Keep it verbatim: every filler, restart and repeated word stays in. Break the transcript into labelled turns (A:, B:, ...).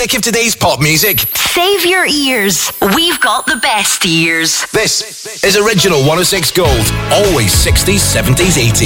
A: sick of today's pop music?
B: Save your ears. We've got the best ears.
A: This is Original one oh six Gold. Always sixties, seventies, eighties.